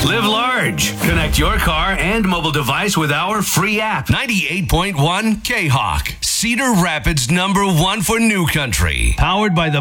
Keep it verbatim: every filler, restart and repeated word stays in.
Live large. Connect your car and mobile device with our free app. ninety-eight point one K-Hawk, Cedar Rapids number one for New Country. Powered by the